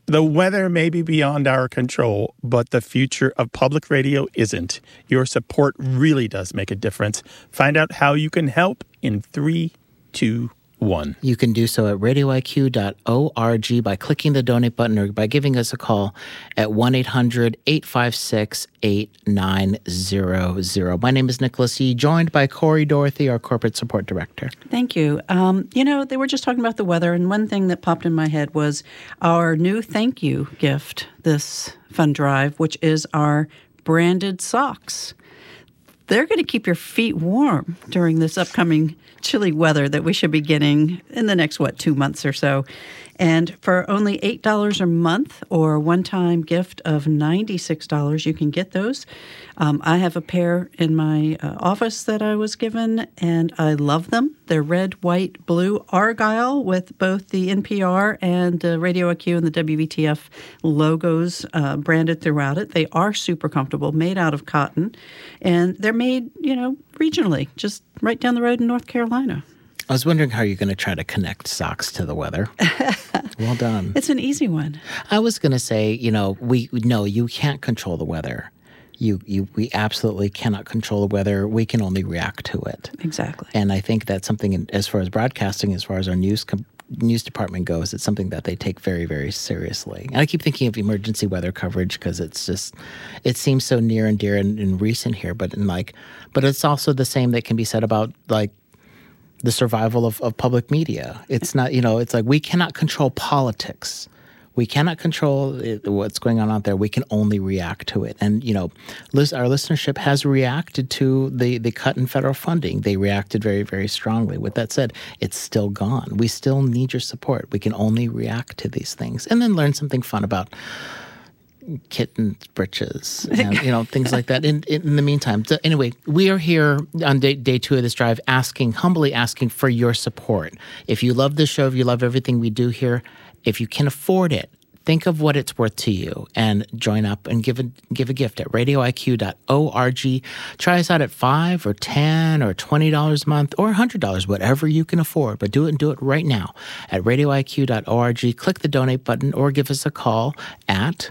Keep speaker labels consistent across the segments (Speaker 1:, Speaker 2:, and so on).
Speaker 1: The weather may be beyond our control, but the future of public radio isn't. Your support really does make a difference. Find out how you can help in 3, 2, 1.
Speaker 2: You can do so at radioiq.org by clicking the donate button or by giving us a call at 1-800-856-8900. My name is Nicholas Yee, joined by Corey Dorothy, our corporate support director.
Speaker 3: Thank you. They were just talking about the weather, and one thing that popped in my head was our new thank you gift, this fund drive, which is our branded socks. They're going to keep your feet warm during this upcoming chilly weather that we should be getting in the next, 2 months or so. And for only $8 a month or a one-time gift of $96, you can get those. I have a pair in my office that I was given, and I love them. They're red, white, blue Argyle with both the NPR and Radio IQ and the WVTF logos branded throughout it. They are super comfortable, made out of cotton, and they're made, regionally, just right down the road in North Carolina.
Speaker 2: I was wondering how you're going to try to connect socks to the weather. Well done.
Speaker 3: It's an easy one.
Speaker 2: I was going to say, you can't control the weather. We absolutely cannot control the weather. We can only react to it.
Speaker 3: Exactly.
Speaker 2: And I think that's something, as far as broadcasting, as far as our news department goes, it's something that they take very, very seriously. And I keep thinking of emergency weather coverage because it seems so near and dear and recent here. But it's also the same that can be said about the survival of public media. It's not, it's like we cannot control politics. We cannot control what's going on out there. We can only react to it. And, our listenership has reacted to the cut in federal funding. They reacted very, very strongly. With that said, it's still gone. We still need your support. We can only react to these things and then learn something fun about kitten britches and things like that in the meantime. So anyway, we are here on day 2 of this drive humbly asking for your support. If you love this show, if you love everything we do here, if you can afford it, think of what it's worth to you and join up and give a gift at radioiq.org. Try us out at $5 or $10 or $20 a month or $100, whatever you can afford. But do it right now at radioiq.org. Click the donate button or give us a call at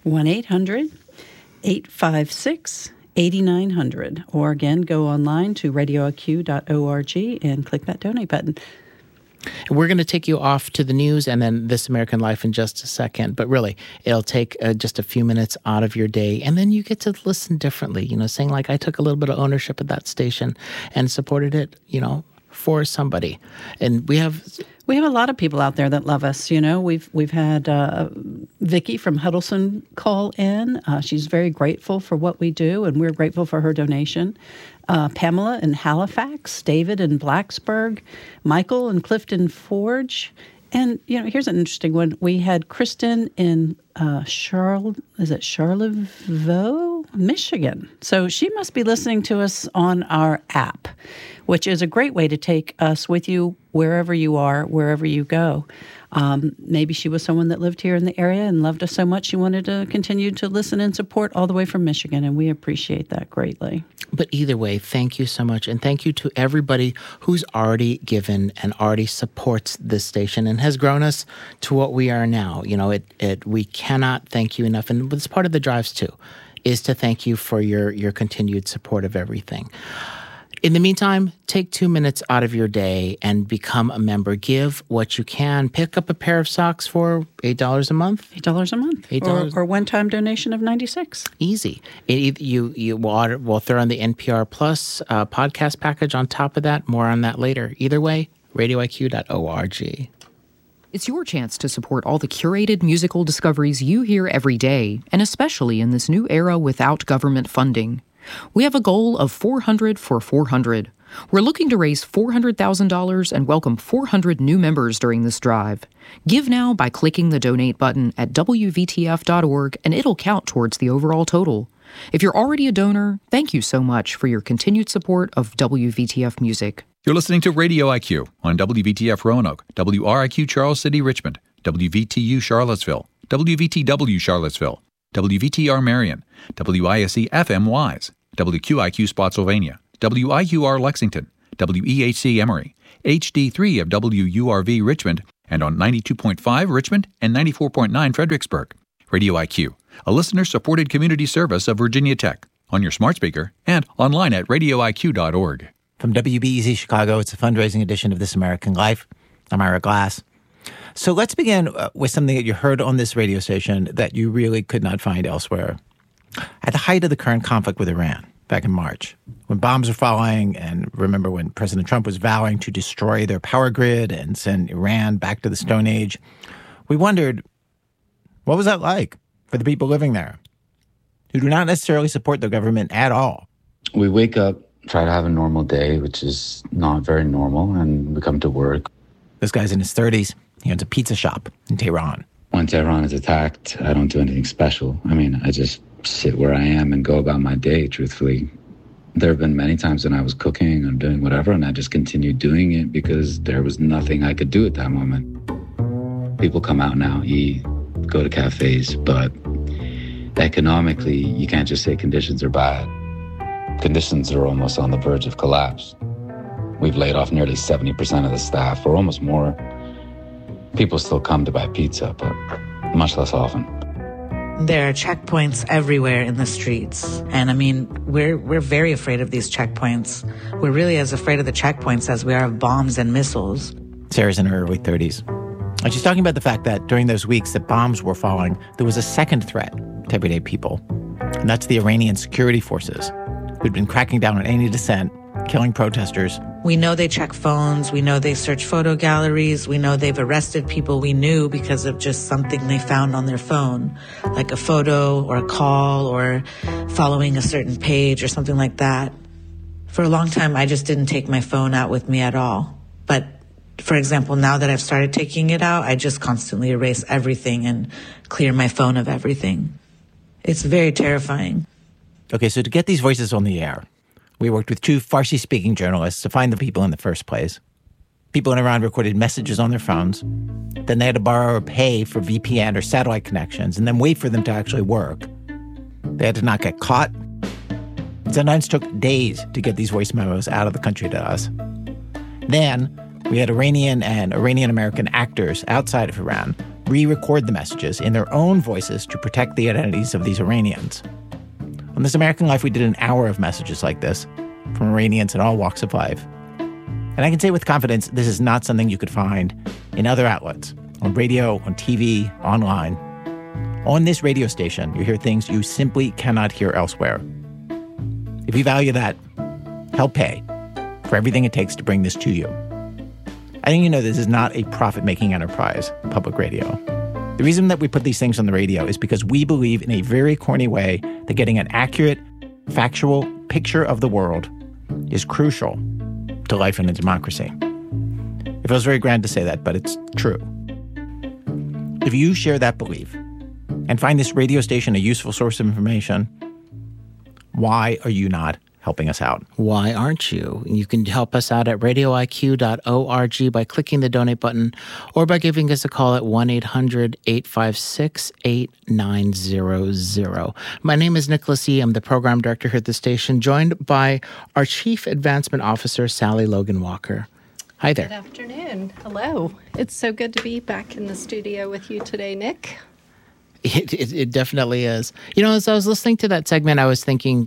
Speaker 3: 1-800-856-8900. Or again, go online to radioiq.org and click that donate button.
Speaker 2: We're going to take you off to the news and then This American Life in just a second. But really, it'll take just a few minutes out of your day. And then you get to listen differently, saying like I took a little bit of ownership of that station and supported it, for somebody. And we have a
Speaker 3: lot of people out there that love us. We've had Vicki from Huddleston call in. She's very grateful for what we do, and we're grateful for her donation. Pamela in Halifax, David in Blacksburg, Michael in Clifton Forge. And, here's an interesting one. We had Kristen in Charlevoix, Michigan. So she must be listening to us on our app, which is a great way to take us with you wherever you are, wherever you go. Maybe she was someone that lived here in the area and loved us so much she wanted to continue to listen and support all the way from Michigan, and we appreciate that greatly.
Speaker 2: But either way, thank you so much, and thank you to everybody who's already given and already supports this station and has grown us to what we are now. We cannot thank you enough, and it's part of the drives too, is to thank you for your continued support of everything. In the meantime, take 2 minutes out of your day and become a member. Give what you can. Pick up a pair of socks for $8 a month.
Speaker 3: $8 a month. $8. Or one-time donation of $96.
Speaker 2: Easy. We'll throw on the NPR Plus podcast package on top of that. More on that later. Either way, radioiq.org.
Speaker 4: It's your chance to support all the curated musical discoveries you hear every day, and especially in this new era without government funding. We have a goal of 400 for 400. We're looking to raise $400,000 and welcome 400 new members during this drive. Give now by clicking the donate button at WVTF.org, and it'll count towards the overall total. If you're already a donor, thank you so much for your continued support of WVTF Music.
Speaker 5: You're listening to Radio IQ on WVTF Roanoke, WRIQ Charles City Richmond, WVTU Charlottesville, WVTW Charlottesville, WVTR Marion, WISC FM Wise, WQIQ Spotsylvania, WIUR Lexington, WEHC Emory, HD3 of WURV Richmond, and on 92.5 Richmond and 94.9 Fredericksburg. Radio IQ, a listener-supported community service of Virginia Tech, on your smart speaker and online at radioiq.org.
Speaker 6: From WBEZ Chicago, it's a fundraising edition of This American Life. I'm Ira Glass. So let's begin with something that you heard on this radio station that you really could not find elsewhere. At the height of the current conflict with Iran, back in March, when bombs were falling, and remember when President Trump was vowing to destroy their power grid and send Iran back to the Stone Age, we wondered, what was that like for the people living there who do not necessarily support the government at all?
Speaker 7: We wake up, try to have a normal day, which is not very normal, and we come to work.
Speaker 6: This guy's in his 30s. He owns a pizza shop in Tehran.
Speaker 7: When Tehran is attacked, I don't do anything special. I mean, I just sit where I am and go about my day, truthfully. There have been many times when I was cooking and doing whatever, and I just continued doing it because there was nothing I could do at that moment. People come out now, eat, go to cafes, but economically, you can't just say conditions are bad. Conditions are almost on the verge of collapse. We've laid off nearly 70% of the staff, or almost more. People still come to buy pizza, but much less often.
Speaker 8: There are checkpoints everywhere in the streets. And I mean, we're very afraid of these checkpoints. We're really as afraid of the checkpoints as we are of bombs and missiles.
Speaker 6: Sarah's in her early 30s. And she's talking about the fact that during those weeks that bombs were falling, there was a second threat to everyday people. And that's the Iranian security forces, who'd been cracking down on any dissent, killing protesters.
Speaker 8: We know they check phones. We know they search photo galleries. We know they've arrested people we knew because of just something they found on their phone, like a photo or a call or following a certain page or something like that. For a long time, I just didn't take my phone out with me at all. But for example, now that I've started taking it out, I just constantly erase everything and clear my phone of everything. It's very terrifying.
Speaker 6: Okay, so to get these voices on the air, we worked with two Farsi-speaking journalists to find the people in the first place. People in Iran recorded messages on their phones. Then they had to borrow or pay for VPN or satellite connections and then wait for them to actually work. They had to not get caught. It sometimes took days to get these voice memos out of the country to us. Then we had Iranian and Iranian-American actors outside of Iran re-record the messages in their own voices to protect the identities of these Iranians. On This American Life, we did an hour of messages like this from Iranians in all walks of life. And I can say with confidence, this is not something you could find in other outlets, on radio, on TV, online. On this radio station, you hear things you simply cannot hear elsewhere. If you value that, help pay for everything it takes to bring this to you. I think you know this is not a profit-making enterprise, public radio. The reason that we put these things on the radio is because we believe in a very corny way that getting an accurate, factual picture of the world is crucial to life in a democracy. It feels very grand to say that, but it's true. If you share that belief and find this radio station a useful source of information, why are you not helping us out?
Speaker 2: Why aren't you? You can help us out at radioiq.org by clicking the donate button or by giving us a call at 1-800-856-8900. My name is Nicholas E. I'm the program director here at the station, joined by our Chief Advancement Officer, Sally Logan Walker. Hi there.
Speaker 9: Good afternoon. Hello. It's so good to be back in the studio with you today, Nick.
Speaker 2: It definitely is. You know, as I was listening to that segment, I was thinking,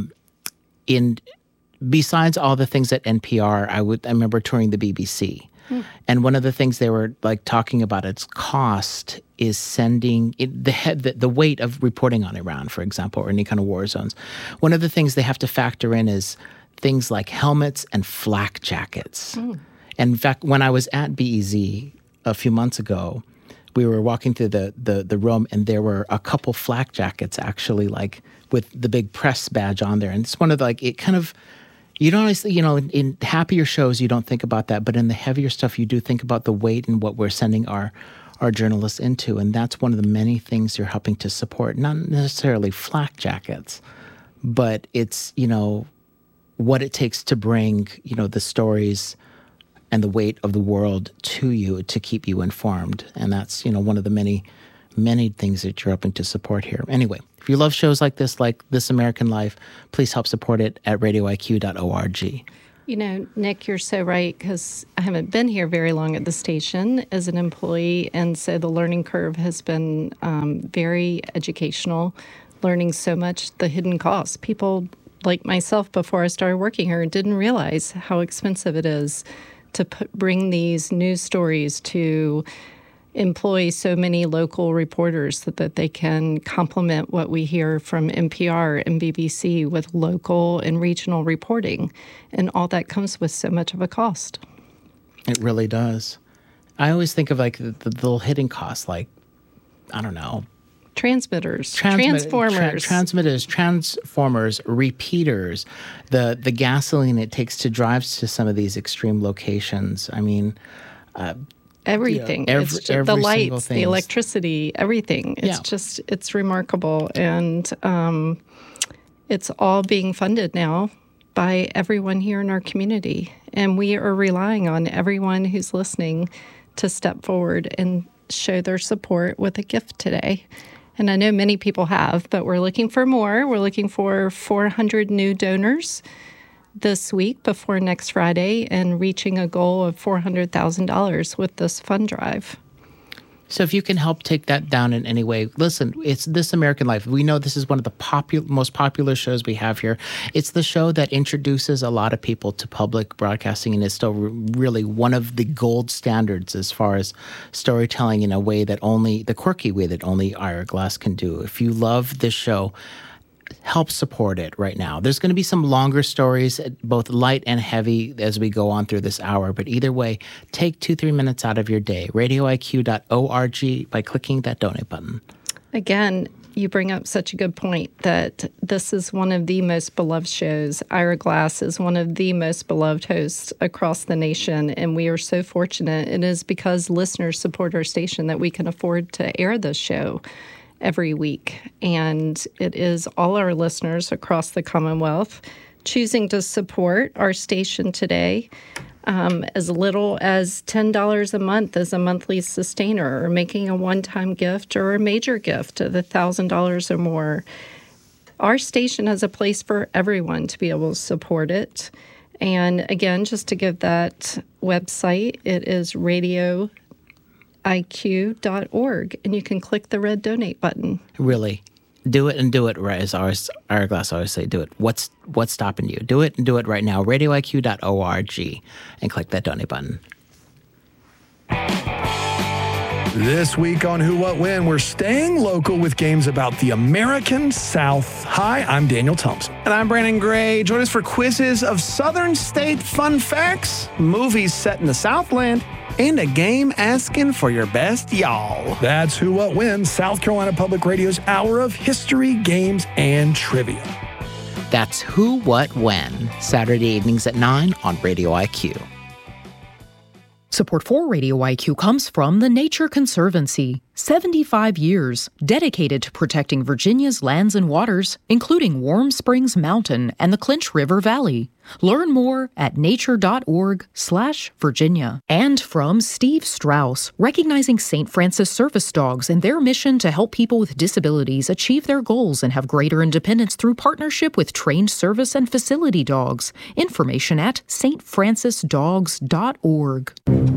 Speaker 2: besides all the things at NPR, I remember touring the BBC. And one of the things they were like talking about its cost is sending the weight of reporting on Iran, for example, or any kind of war zones. One of the things they have to factor in is things like helmets and flak jackets. And in fact, when I was at BEZ a few months ago, we were walking through the room, and there were a couple flak jackets actually, like with the big press badge on there. And it's one of the, like, it kind of, you don't always, you know, in happier shows, you don't think about that. But in the heavier stuff, you do think about the weight and what we're sending our journalists into. And that's one of the many things you're helping to support. Not necessarily flak jackets, but it's, you know, what it takes to bring, you know, the stories and the weight of the world to you to keep you informed. And that's, you know, one of the many, many things that you're helping to support here. Anyway, if you love shows like This American Life, please help support it at radioiq.org.
Speaker 9: You know, Nick, you're so right, because I haven't been here very long at the station as an employee, and so the learning curve has been very educational, learning so much the hidden costs. People like myself, before I started working here, didn't realize how expensive it is to bring these news stories, to employ so many local reporters so that they can complement what we hear from NPR and BBC with local and regional reporting. And all that comes with so much of a cost.
Speaker 2: It really does. I always think of like the little hidden costs, like, I don't know,
Speaker 9: transmitters,
Speaker 2: transformers, repeaters, the gasoline it takes to drive to some of these extreme locations. I mean,
Speaker 9: everything.
Speaker 2: It's
Speaker 9: just the lights, the electricity, everything. It's remarkable. And it's all being funded now by everyone here in our community. And we are relying on everyone who's listening to step forward and show their support with a gift today. And I know many people have, but we're looking for more. We're looking for 400 new donors this week before next Friday, and reaching a goal of $400,000 with this fund drive.
Speaker 2: So if you can help take that down in any way, listen, it's This American Life. We know this is one of the most popular shows we have here. It's the show that introduces a lot of people to public broadcasting, and is still really one of the gold standards as far as storytelling in a way that the quirky way that only Ira Glass can do. If you love this show, help support it right now. There's going to be some longer stories, both light and heavy, as we go on through this hour. But either way, take 2-3 minutes out of your day. RadioIQ.org by clicking that donate button.
Speaker 9: Again, you bring up such a good point that this is one of the most beloved shows. Ira Glass is one of the most beloved hosts across the nation, and we are so fortunate. It is because listeners support our station that we can afford to air this show every week. And it is all our listeners across the Commonwealth choosing to support our station today, as little as $10 a month as a monthly sustainer, or making a one-time gift or a major gift of $1,000 or more. Our station has a place for everyone to be able to support it. And again, just to give that website, it is radioiq.org, and you can click the red donate button.
Speaker 2: Really, do it and do it right. As Ira Glass always say, do it. What's stopping you? Do it and do it right now. RadioIQ.org, and click that donate button.
Speaker 10: This week on Who, What, When, we're staying local with games about the American South. Hi, I'm Daniel Thompson.
Speaker 11: And I'm Brandon Gray. Join us for quizzes of Southern state fun facts, movies set in the Southland, and a game asking for your best y'all.
Speaker 10: That's Who, What, When, South Carolina Public Radio's hour of history, games, and trivia.
Speaker 2: That's Who, What, When, Saturday evenings at 9 on Radio IQ.
Speaker 4: Support for Radio IQ comes from the Nature Conservancy. 75 years dedicated to protecting Virginia's lands and waters, including Warm Springs Mountain and the Clinch River Valley. Learn more at nature.org/Virginia. And from Steve Strauss, recognizing St. Francis service dogs and their mission to help people with disabilities achieve their goals and have greater independence through partnership with trained service and facility dogs. Information at stfrancisdogs.org.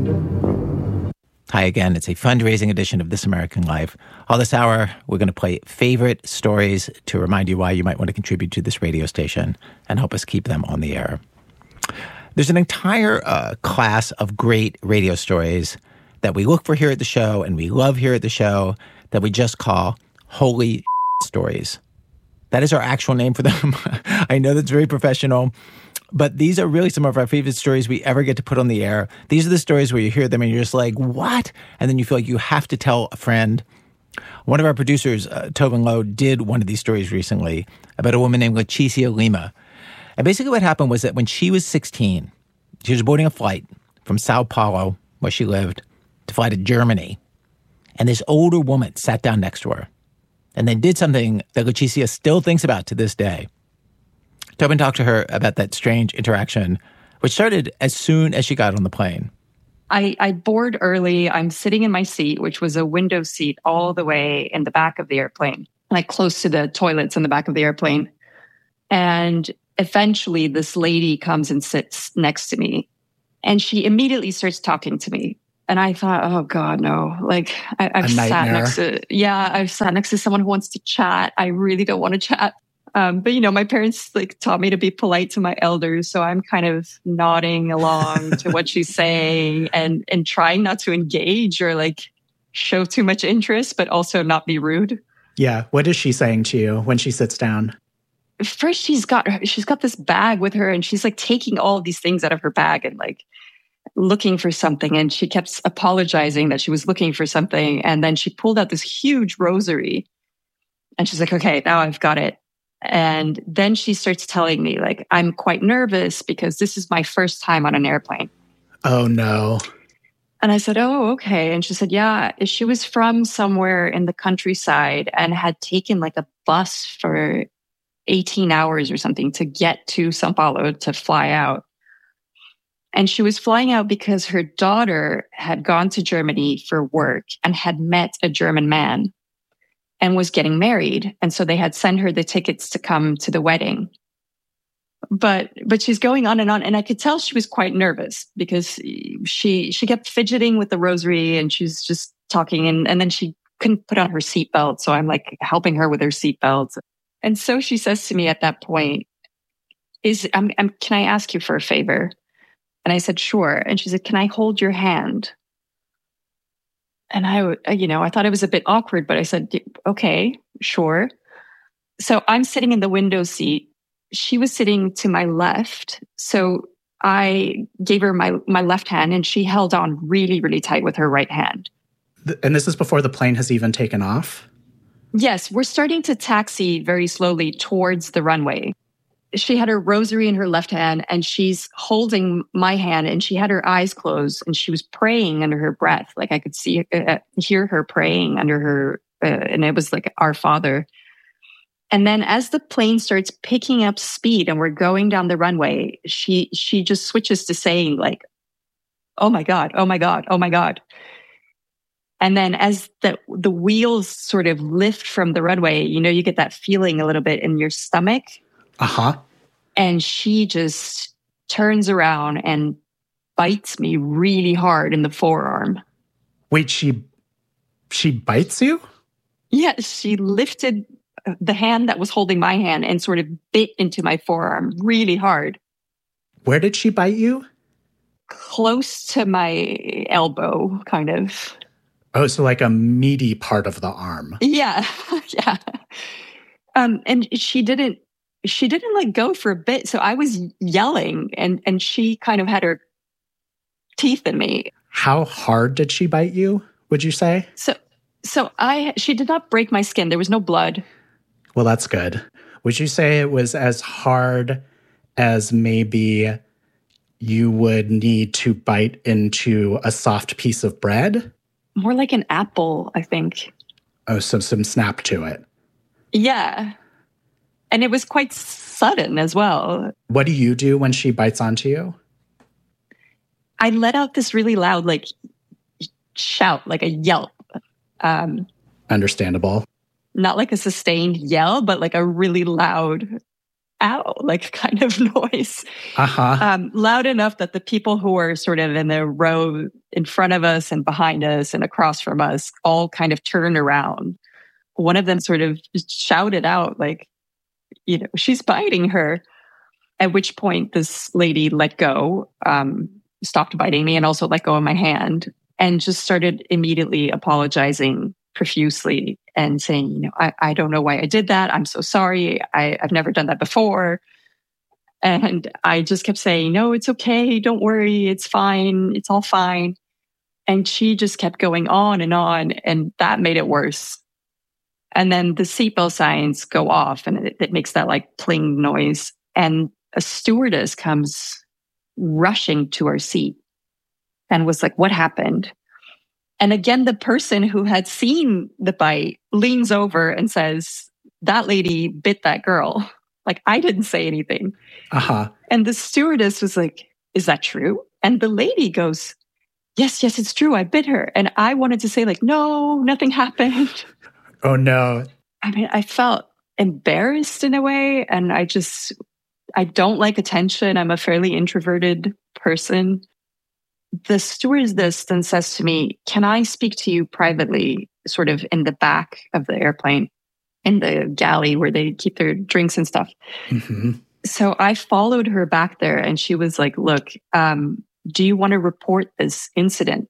Speaker 6: Hi again. It's a fundraising edition of This American Life. All this hour, we're going to play favorite stories to remind you why you might want to contribute to this radio station and help us keep them on the air. There's an entire class of great radio stories that we look for here at the show and we love here at the show that we just call holy stories. That is our actual name for them. I know that's very professional, but these are really some of our favorite stories we ever get to put on the air. These are the stories where you hear them and you're just like, what? And then you feel like you have to tell a friend. One of our producers, Tobin Lowe, did one of these stories recently about a woman named Leticia Lima. And basically what happened was that when she was 16, she was boarding a flight from Sao Paulo, where she lived, to fly to Germany. And this older woman sat down next to her and then did something that Leticia still thinks about to this day. Tobin talked to her about that strange interaction, which started as soon as she got on the plane.
Speaker 12: I board early. I'm sitting in my seat, which was a window seat all the way in the back of the airplane, like close to the toilets in the back of the airplane. And eventually this lady comes and sits next to me, and she immediately starts talking to me. And I thought, oh God, no. Like I've sat next to someone who wants to chat. I really don't want to chat. But my parents taught me to be polite to my elders. So I'm kind of nodding along to what she's saying and trying not to engage or show too much interest, but also not be rude.
Speaker 13: Yeah. What is she saying to you when she sits down?
Speaker 12: First, she's got this bag with her, and she's taking all of these things out of her bag and looking for something. And she kept apologizing that she was looking for something. And then she pulled out this huge rosary, and she's like, okay, now I've got it. And then she starts telling me I'm quite nervous because this is my first time on an airplane.
Speaker 13: Oh no.
Speaker 12: And I said, oh, okay. And she said, yeah, she was from somewhere in the countryside and had taken a bus for 18 hours or something to get to Sao Paulo to fly out. And she was flying out because her daughter had gone to Germany for work and had met a German man and was getting married. And so they had sent her the tickets to come to the wedding. But she's going on. And I could tell she was quite nervous because she kept fidgeting with the rosary, and she's just talking. And then she couldn't put on her seatbelt. So I'm helping her with her seatbelt. And so she says to me at that point, can I ask you for a favor? And I said, sure. And she said, can I hold your hand? And I thought it was a bit awkward, but I said, okay, sure. So I'm sitting in the window seat. She was sitting to my left. So I gave her my left hand, and she held on really, really tight with her right hand.
Speaker 13: And this is before the plane has even taken off?
Speaker 12: Yes, we're starting to taxi very slowly towards the runway. She had her rosary in her left hand, and she's holding my hand, and she had her eyes closed, and she was praying under her breath. I could hear her praying under her, and it was Our Father. And then as the plane starts picking up speed and we're going down the runway, she just switches to saying oh my God, oh my God, oh my God. And then as the wheels sort of lift from the runway, you get that feeling a little bit in your stomach.
Speaker 13: Uh-huh.
Speaker 12: And she just turns around and bites me really hard in the forearm.
Speaker 13: Wait, she bites you?
Speaker 12: Yeah, she lifted the hand that was holding my hand and sort of bit into my forearm really hard.
Speaker 13: Where did she bite you?
Speaker 12: Close to my elbow, kind of.
Speaker 13: Oh, so a meaty part of the arm.
Speaker 12: Yeah, yeah. And she didn't go for a bit. So I was yelling, and she kind of had her teeth in me.
Speaker 13: How hard did she bite you, would you say?
Speaker 12: She did not break my skin. There was no blood.
Speaker 13: Well, that's good. Would you say it was as hard as maybe you would need to bite into a soft piece of bread?
Speaker 12: More like an apple, I think.
Speaker 13: Oh, so some snap to it.
Speaker 12: Yeah. And it was quite sudden as well.
Speaker 13: What do you do when she bites onto you?
Speaker 12: I let out this really loud, shout, a yelp.
Speaker 13: Understandable.
Speaker 12: Not a sustained yell, but a really loud ow, kind of noise.
Speaker 13: Uh-huh.
Speaker 12: Loud enough that the people who were sort of in the row in front of us and behind us and across from us all kind of turned around. One of them sort of shouted out, she's biting her. At which point this lady let go, stopped biting me, and also let go of my hand, and just started immediately apologizing profusely and saying, I don't know why I did that. I'm so sorry. I've never done that before. And I just kept saying, no, it's okay. Don't worry. It's fine. It's all fine. And she just kept going on, and that made it worse. And then the seatbelt signs go off, and it makes that pling noise. And a stewardess comes rushing to our seat and was like, what happened? And again, the person who had seen the bite leans over and says, that lady bit that girl. I didn't say anything.
Speaker 13: Uh-huh.
Speaker 12: And the stewardess was like, is that true? And the lady goes, yes, it's true. I bit her. And I wanted to say no, nothing happened.
Speaker 13: Oh, no.
Speaker 12: I mean, I felt embarrassed in a way. And I I don't like attention. I'm a fairly introverted person. The stewardess then says to me, can I speak to you privately, sort of in the back of the airplane, in the galley where they keep their drinks and stuff?
Speaker 13: Mm-hmm.
Speaker 12: So I followed her back there and she was like, look, do you want to report this incident?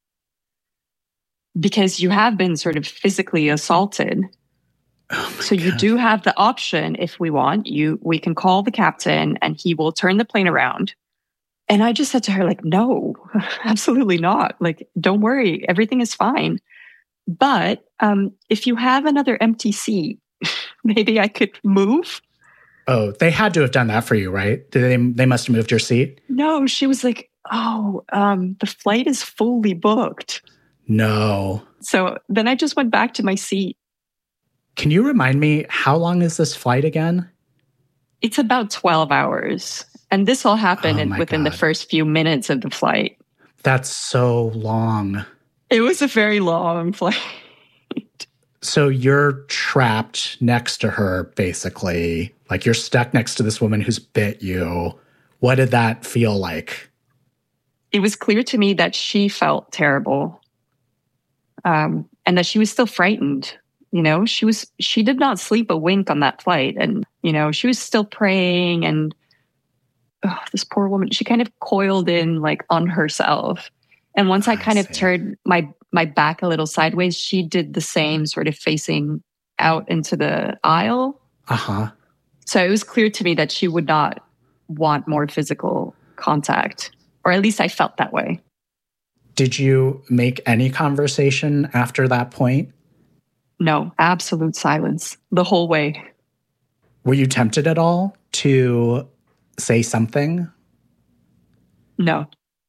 Speaker 12: Because you have been sort of physically assaulted. So you do have the option, if we want, we can call the captain and he will turn the plane around. And I just said to her, like, no, absolutely not. Like, don't worry, everything is fine. But if you have another empty seat, maybe I could move.
Speaker 13: Oh, they had to have done that for you, right? They must have moved your seat?
Speaker 12: No, she was like, oh, the flight is fully booked.
Speaker 13: No.
Speaker 12: So then I just went back to my seat.
Speaker 13: Can you remind me, how long is this flight again?
Speaker 12: It's about 12 hours. And this all happened within the first few minutes of the flight.
Speaker 13: That's so long.
Speaker 12: It was a very long flight.
Speaker 13: So you're trapped next to her, basically. Like, you're stuck next to this woman who's bit you. What did that feel like?
Speaker 12: It was clear to me that she felt terrible. And that she was still frightened. You know, she did not sleep a wink on that flight. And, you know, she was still praying. And this poor woman, she kind of coiled in like on herself. And once I kind of turned my back a little sideways, she did the same, sort of facing out into the aisle.
Speaker 13: Uh-huh.
Speaker 12: So it was clear to me that she would not want more physical contact, or at least I felt that way.
Speaker 13: Did you make any conversation after that point?
Speaker 12: No, absolute silence the whole way.
Speaker 13: Were you tempted at all to say something?
Speaker 12: No.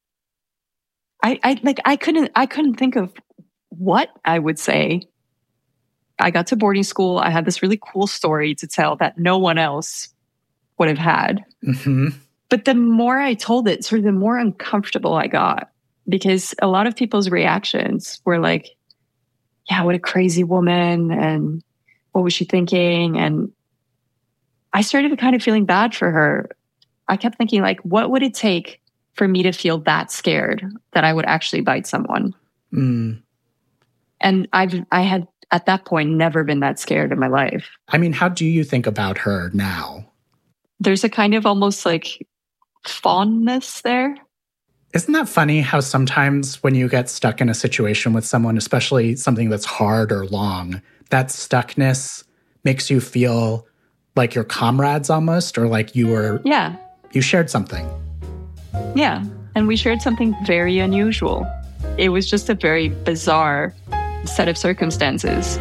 Speaker 12: I couldn't think of what I would say. I got to boarding school. I had this really cool story to tell that no one else would have had.
Speaker 13: Mm-hmm.
Speaker 12: But the more I told it, sort of the more uncomfortable I got, because a lot of people's reactions were like, yeah, what a crazy woman, and what was she thinking? And I started kind of feeling bad for her. I kept thinking, like, what would it take for me to feel that scared that I would actually bite someone?
Speaker 13: Mm.
Speaker 12: And I had, at that point, never been that scared in my life.
Speaker 13: I mean, how do you think about her now?
Speaker 12: There's a kind of almost like fondness there.
Speaker 13: Isn't that funny how sometimes when you get stuck in a situation with someone, especially something that's hard or long, that stuckness makes you feel like you're comrades almost, or like you shared something.
Speaker 12: Yeah. And we shared something very unusual. It was just a very bizarre set of circumstances.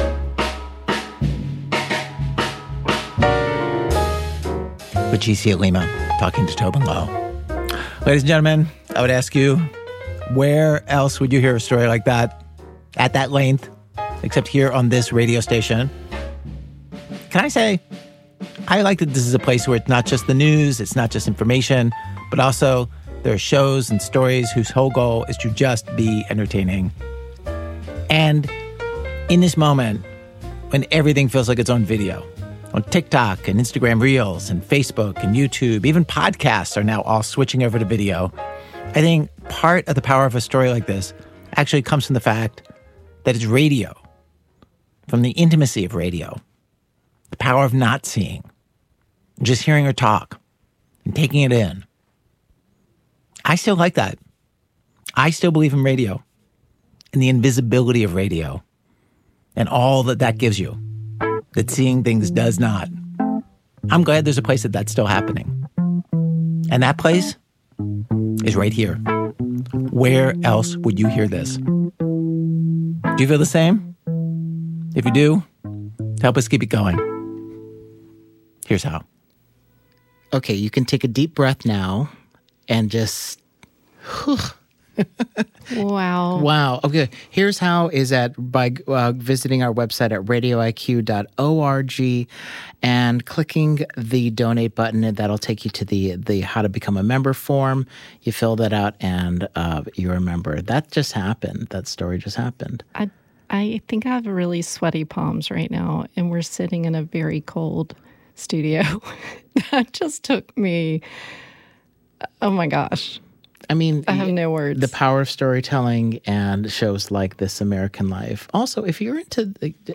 Speaker 6: With GC Lima, talking to Tobin Lowe. Ladies and gentlemen, I would ask you, where else would you hear a story like that at that length, except here on this radio station? Can I say, I like that this is a place where it's not just the news, it's not just information, but also there are shows and stories whose whole goal is to just be entertaining. And in this moment, when everything feels like it's on video, on TikTok and Instagram Reels and Facebook and YouTube, even podcasts are now all switching over to video. I think part of the power of a story like this actually comes from the fact that it's radio, from the intimacy of radio, the power of not seeing, just hearing her talk and taking it in. I still like that. I still believe in radio and the invisibility of radio and all that that gives you, that seeing things does not. I'm glad there's a place that's still happening. And that place is right here. Where else would you hear this? Do you feel the same? If you do, help us keep it going. Here's how.
Speaker 2: Okay, you can take a deep breath now and just...
Speaker 9: Wow.
Speaker 2: Wow. Okay. Here's how is by visiting our website at radioiq.org and clicking the donate button, and that'll take you to the how to become a member form. You fill that out and you're a member. That just happened. That story just happened.
Speaker 9: I think I have really sweaty palms right now, and we're sitting in a very cold studio. That just took me, oh my gosh.
Speaker 2: I mean,
Speaker 9: I have no words.
Speaker 2: The power of storytelling and shows like This American Life. Also, if you're into,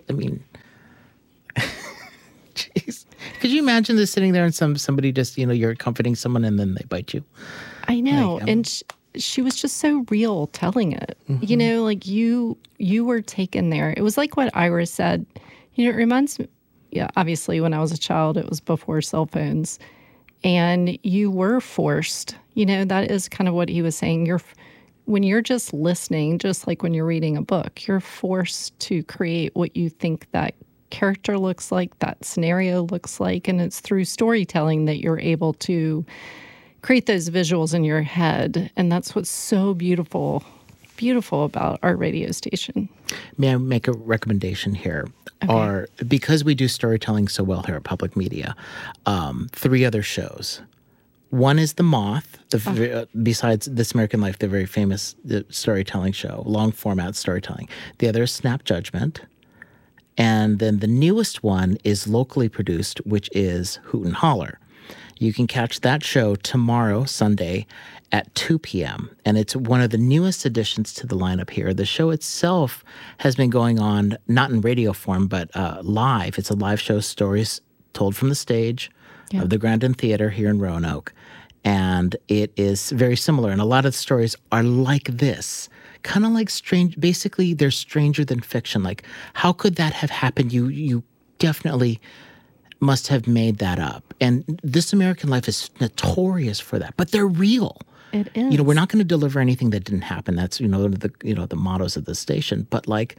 Speaker 2: jeez. Could you imagine this sitting there and somebody just, you're comforting someone and then they bite you?
Speaker 9: I know. And she was just so real telling it. Mm-hmm. You were taken there. It was like what Ira said. It reminds me, obviously when I was a child, it was before cell phones. And you were forced. That is kind of what he was saying. When you're just listening, just like when you're reading a book, you're forced to create what you think that character looks like, that scenario looks like. And it's through storytelling that you're able to create those visuals in your head. And that's what's so beautiful about our radio station.
Speaker 2: May I make a recommendation here? Okay. Because we do storytelling so well here at Public Media, 3 other shows. One is The Moth, besides This American Life, the very famous storytelling show, long format storytelling. The other is Snap Judgment. And then the newest one is locally produced, which is Hoot and Holler. You can catch that show tomorrow, Sunday, at 2 p.m. And it's one of the newest additions to the lineup here. The show itself has been going on, not in radio form, but live. It's a live show, stories told from the stage of the Grandin Theater here in Roanoke. And it is very similar. And a lot of the stories are like this. Kind of like strange. Basically, they're stranger than fiction. Like, how could that have happened? You definitely must have made that up. And This American Life is notorious for that. But they're real.
Speaker 9: It is.
Speaker 2: We're not going to deliver anything that didn't happen. That's the mottos of the station. But like,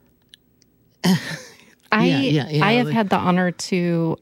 Speaker 9: I have had the honor to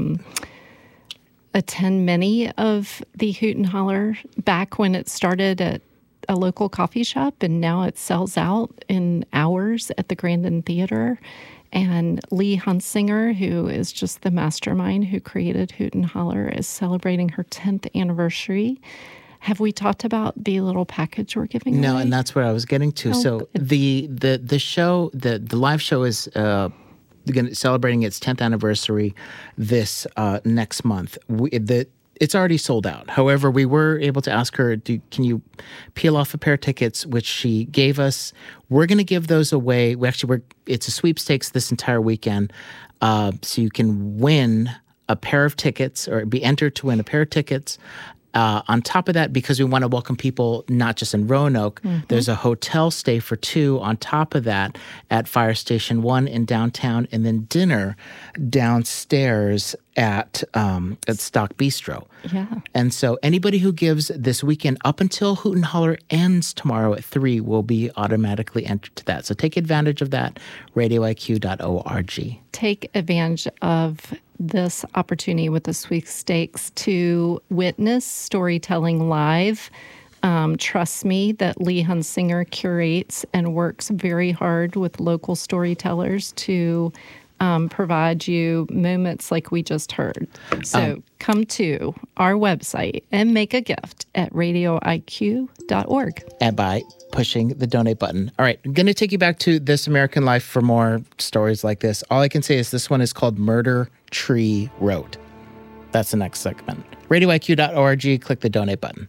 Speaker 9: attend many of the Hoot and Holler back when it started at a local coffee shop, and now it sells out in hours at the Grandin Theater. And Lee Hunsinger, who is just the mastermind who created Hoot and Holler, is celebrating her 10th anniversary. Have we talked about the little package we're giving away?
Speaker 2: No, and that's where I was getting to. So the show, the live show is celebrating its 10th anniversary this next month. It's already sold out. However, we were able to ask her, can you peel off a pair of tickets, which she gave us. We're going to give those away. It's a sweepstakes this entire weekend. So you can win a pair of tickets or be entered to win a pair of tickets. On top of that, because we want to welcome people not just in Roanoke, there's a hotel stay for 2 on top of that at Fire Station 1 in downtown, and then dinner downstairs at Stock Bistro.
Speaker 9: Yeah.
Speaker 2: And so anybody who gives this weekend up until Hoot and Holler ends tomorrow at 3 will be automatically entered to that. So take advantage of that, radioiq.org.
Speaker 9: Take advantage of this opportunity with the sweepstakes to witness storytelling live. Trust me that Lee Hunsinger curates and works very hard with local storytellers to provide you moments like we just heard. So come to our website and make a gift at radioiq.org.
Speaker 2: And by pushing the donate button. All right, I'm going to take you back to This American Life for more stories like this. All I can say is this one is called Murder Tree Road. That's the next segment. radioiq.org, click the donate button.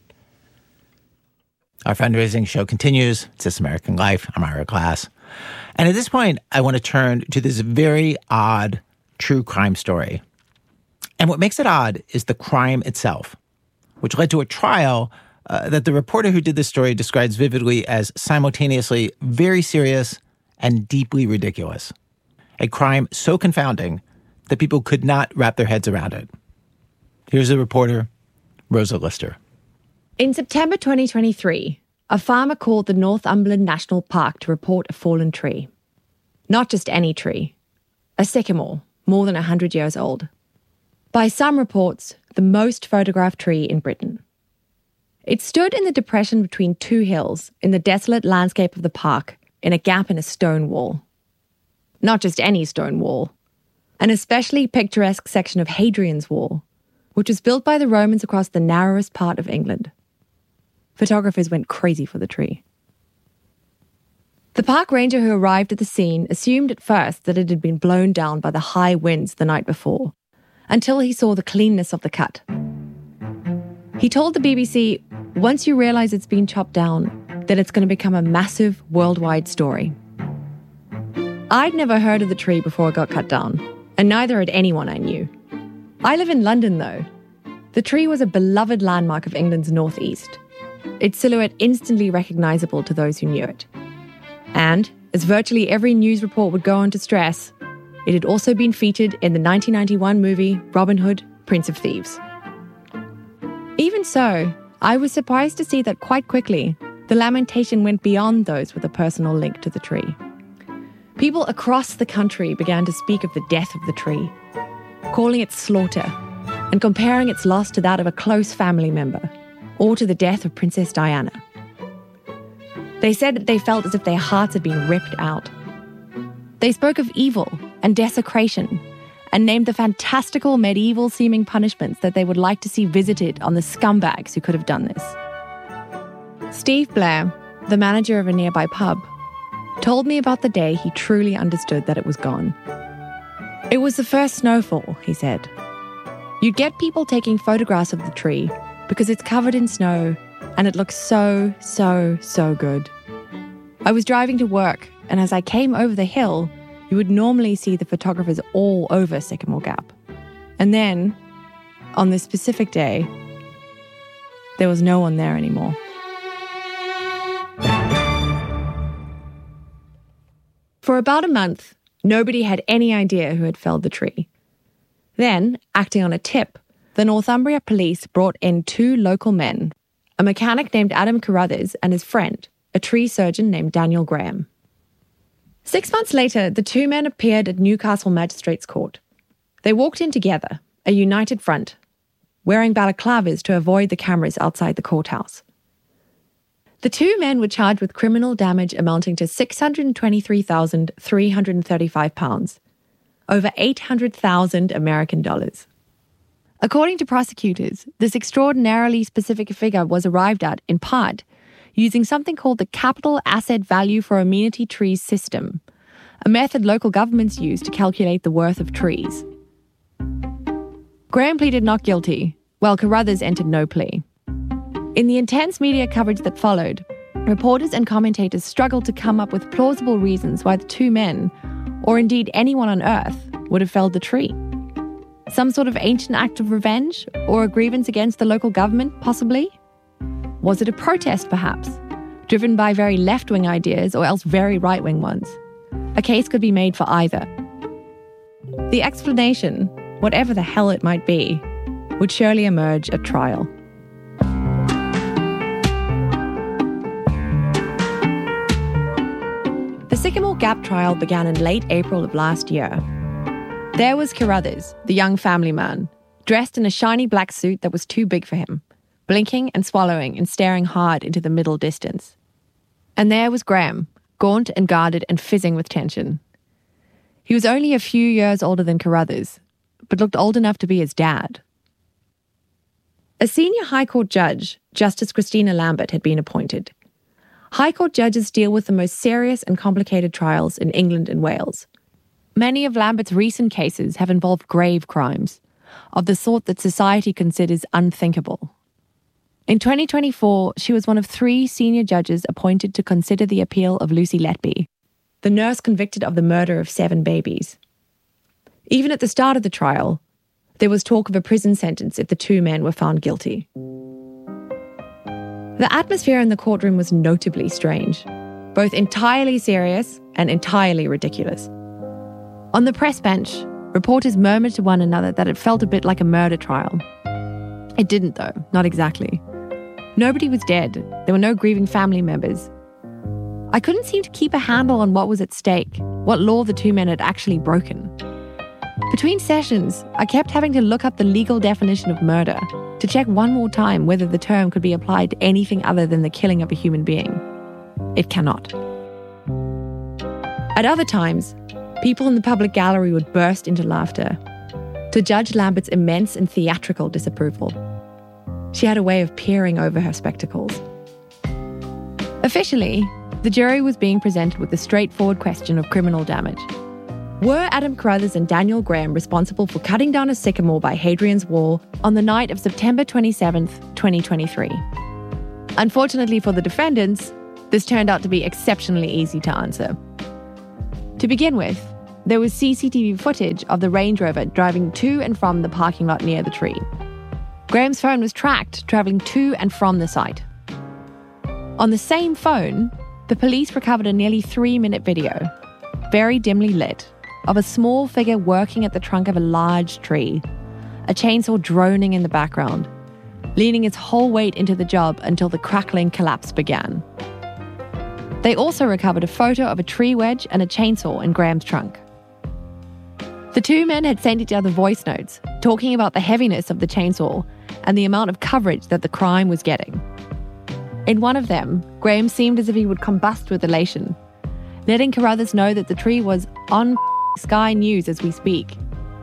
Speaker 6: Our fundraising show continues. It's This American Life. I'm Ira Glass. And at this point, I want to turn to this very odd true crime story. And what makes it odd is the crime itself, which led to a trial that the reporter who did this story describes vividly as simultaneously very serious and deeply ridiculous. A crime so confounding that people could not wrap their heads around it. Here's the reporter, Rosa Lister.
Speaker 14: In September 2023, a farmer called the Northumberland National Park to report a fallen tree. Not just any tree, a sycamore, more than 100 years old. By some reports, the most photographed tree in Britain. It stood in the depression between 2 hills in the desolate landscape of the park in a gap in a stone wall. Not just any stone wall, an especially picturesque section of Hadrian's Wall, which was built by the Romans across the narrowest part of England. Photographers went crazy for the tree. The park ranger who arrived at the scene assumed at first that it had been blown down by the high winds the night before, until he saw the cleanness of the cut. He told the BBC, once you realise it's been chopped down, that it's going to become a massive worldwide story. I'd never heard of the tree before it got cut down, and neither had anyone I knew. I live in London, though. The tree was a beloved landmark of England's northeast, its silhouette instantly recognisable to those who knew it. And, as virtually every news report would go on to stress, it had also been featured in the 1991 movie Robin Hood, Prince of Thieves. Even so, I was surprised to see that quite quickly, the lamentation went beyond those with a personal link to the tree. People across the country began to speak of the death of the tree, calling it slaughter, and comparing its loss to that of a close family member, or to the death of Princess Diana. They said that they felt as if their hearts had been ripped out. They spoke of evil and desecration, and named the fantastical medieval-seeming punishments that they would like to see visited on the scumbags who could have done this. Steve Blair, the manager of a nearby pub, told me about the day he truly understood that it was gone. It was the first snowfall, he said. You'd get people taking photographs of the tree because it's covered in snow and it looks so, so, so good. I was driving to work, and as I came over the hill, you would normally see the photographers all over Sycamore Gap. And then, on this specific day, there was no one there anymore. For about a month, nobody had any idea who had felled the tree. Then, acting on a tip, the Northumbria police brought in 2 local men, a mechanic named Adam Carruthers and his friend, a tree surgeon named Daniel Graham. 6 months later, the 2 men appeared at Newcastle Magistrates Court. They walked in together, a united front, wearing balaclavas to avoid the cameras outside the courthouse. The 2 men were charged with criminal damage amounting to £623,335, over $800,000 American dollars. According to prosecutors, this extraordinarily specific figure was arrived at, in part, using something called the Capital Asset Value for Amenity Trees system, a method local governments use to calculate the worth of trees. Graham pleaded not guilty, while Carruthers entered no plea. In the intense media coverage that followed, reporters and commentators struggled to come up with plausible reasons why the 2 men, or indeed anyone on Earth, would have felled the tree. Some sort of ancient act of revenge, or a grievance against the local government, possibly? Was it a protest, perhaps, driven by very left-wing ideas or else very right-wing ones? A case could be made for either. The explanation, whatever the hell it might be, would surely emerge at trial. The Sycamore Gap trial began in late April of last year. There was Carruthers, the young family man, dressed in a shiny black suit that was too big for him, blinking and swallowing and staring hard into the middle distance. And there was Graham, gaunt and guarded and fizzing with tension. He was only a few years older than Carruthers, but looked old enough to be his dad. A senior High Court judge, Justice Christina Lambert, had been appointed. High Court judges deal with the most serious and complicated trials in England and Wales. Many of Lambert's recent cases have involved grave crimes, of the sort that society considers unthinkable. In 2024, she was one of 3 senior judges appointed to consider the appeal of Lucy Letby, the nurse convicted of the murder of 7 babies. Even at the start of the trial, there was talk of a prison sentence if the 2 men were found guilty. The atmosphere in the courtroom was notably strange, both entirely serious and entirely ridiculous. On the press bench, reporters murmured to one another that it felt a bit like a murder trial. It didn't, though, not exactly. Nobody was dead. There were no grieving family members. I couldn't seem to keep a handle on what was at stake, what law the 2 men had actually broken. Between sessions, I kept having to look up the legal definition of murder to check one more time whether the term could be applied to anything other than the killing of a human being. It cannot. At other times, people in the public gallery would burst into laughter to Judge Lambert's immense and theatrical disapproval. She had a way of peering over her spectacles. Officially, the jury was being presented with the straightforward question of criminal damage. Were Adam Carruthers and Daniel Graham responsible for cutting down a sycamore by Hadrian's Wall on the night of September 27th, 2023? Unfortunately for the defendants, this turned out to be exceptionally easy to answer. To begin with, there was CCTV footage of the Range Rover driving to and from the parking lot near the tree. Graham's phone was tracked travelling to and from the site. On the same phone, the police recovered a nearly 3-minute video, very dimly lit, of a small figure working at the trunk of a large tree, a chainsaw droning in the background, leaning its whole weight into the job until the crackling collapse began. They also recovered a photo of a tree wedge and a chainsaw in Graham's trunk. The two men had sent each other voice notes, talking about the heaviness of the chainsaw and the amount of coverage that the crime was getting. In one of them, Graham seemed as if he would combust with elation, letting Carruthers know that the tree was on Sky News as we speak.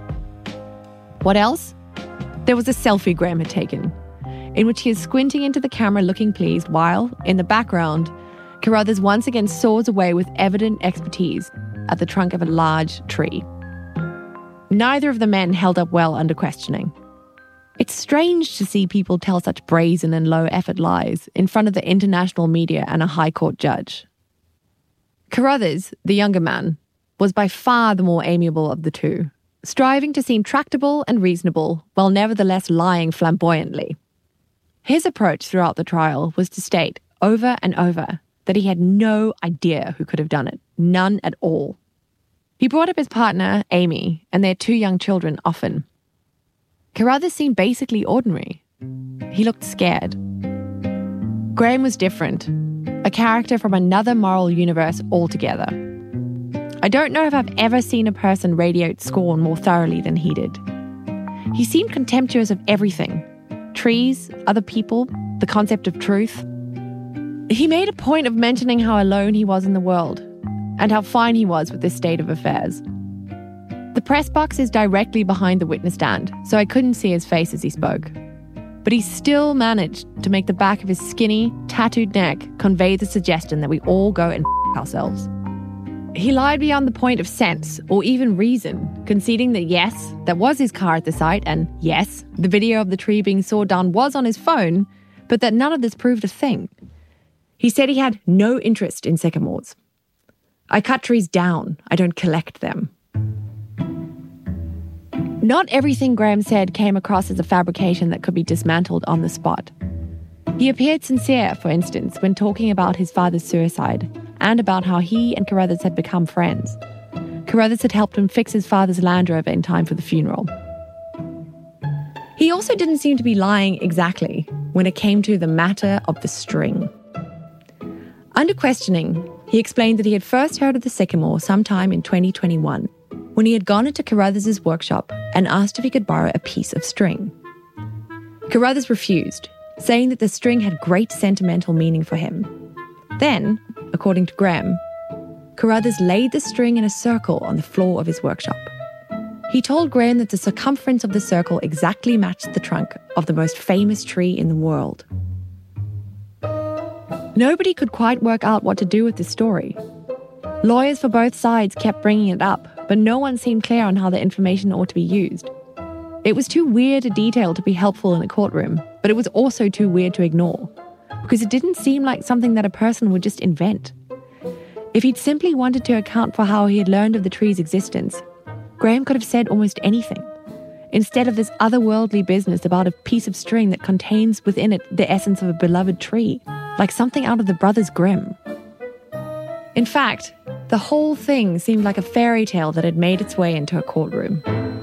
Speaker 14: What else? There was a selfie Graham had taken, in which he is squinting into the camera looking pleased while, in the background, Carruthers once again saws away with evident expertise at the trunk of a large tree. Neither of the men held up well under questioning. It's strange to see people tell such brazen and low-effort lies in front of the international media and a High Court judge. Carruthers, the younger man, was by far the more amiable of the two, striving to seem tractable and reasonable while nevertheless lying flamboyantly. His approach throughout the trial was to state over and over that he had no idea who could have done it, none at all. He brought up his partner, Amy, and their 2 young children often. Carruthers seemed basically ordinary. He looked scared. Graham was different, a character from another moral universe altogether. I don't know if I've ever seen a person radiate scorn more thoroughly than he did. He seemed contemptuous of everything. Trees, other people, the concept of truth. He made a point of mentioning how alone he was in the world, and how fine he was with this state of affairs. The press box is directly behind the witness stand, so I couldn't see his face as he spoke. But he still managed to make the back of his skinny, tattooed neck convey the suggestion that we all go and ourselves. He lied beyond the point of sense, or even reason, conceding that yes, that was his car at the site, and yes, the video of the tree being sawed down was on his phone, but that none of this proved a thing. He said he had no interest in sycamores. I cut trees down, I don't collect them. Not everything Graham said came across as a fabrication that could be dismantled on the spot. He appeared sincere, for instance, when talking about his father's suicide and about how he and Carruthers had become friends. Carruthers had helped him fix his father's Land Rover in time for the funeral. He also didn't seem to be lying exactly when it came to the matter of the string. Under questioning, he explained that he had first heard of the sycamore sometime in 2021, when he had gone into Carruthers' workshop and asked if he could borrow a piece of string. Carruthers refused, saying that the string had great sentimental meaning for him. Then, according to Graham, Carruthers laid the string in a circle on the floor of his workshop. He told Graham that the circumference of the circle exactly matched the trunk of the most famous tree in the world. Nobody could quite work out what to do with this story. Lawyers for both sides kept bringing it up, but no one seemed clear on how the information ought to be used. It was too weird a detail to be helpful in a courtroom, but it was also too weird to ignore, because it didn't seem like something that a person would just invent. If he'd simply wanted to account for how he had learned of the tree's existence, Graham could have said almost anything, instead of this otherworldly business about a piece of string that contains within it the essence of a beloved tree, like something out of the Brothers Grimm. In fact, the whole thing seemed like a fairy tale that had made its way into a courtroom.